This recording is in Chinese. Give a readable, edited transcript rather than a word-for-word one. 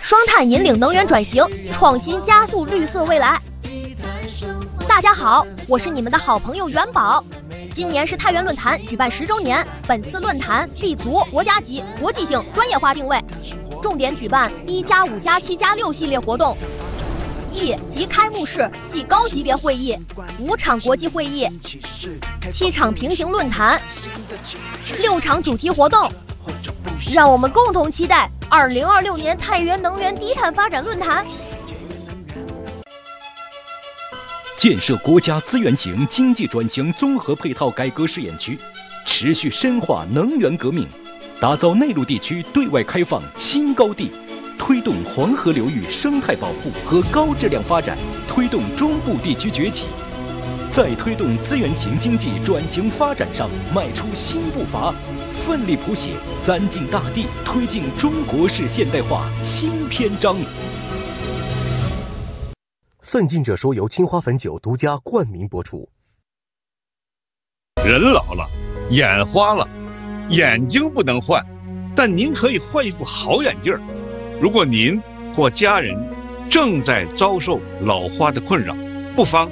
双碳引领能源转型，创新加速绿色未来。大家好，我是你们的好朋友元宝。今年是太原论坛举办10周年，本次论坛 B 族国家级、国际性、专业化定位，重点举办1+5+7+6系列活动。E 及开幕式暨高级别会议，5场国际会议，7场平行论坛，6场主题活动。让我们共同期待2026年太原能源低碳发展论坛。 建设国家资源型经济转型综合配套改革试验区，持续深化能源革命，打造内陆地区对外开放新高地，推动黄河流域生态保护和高质量发展，推动中部地区崛起，在推动资源型经济转型发展上迈出新步伐，奋力谱写3晋大地推进中国式现代化新篇章。 奋进者说由青花汾酒独家冠名播出。 人老了，眼花了，眼睛不能换，但您可以换一副好眼镜。如果您或家人正在遭受老花的困扰，不妨